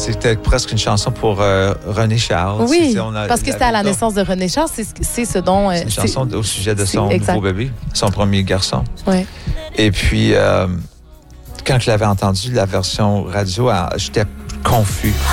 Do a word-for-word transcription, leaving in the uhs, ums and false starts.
c'était presque une chanson pour euh, René Charles. Oui, C'est, on a, parce que c'était à la naissance de René Charles. C'est, c'est ce dont... Euh, c'est une chanson c'est, au sujet de son exact. nouveau bébé, son premier garçon. Ouais. Et puis, euh, quand je l'avais entendu, la version radio, j'étais confus.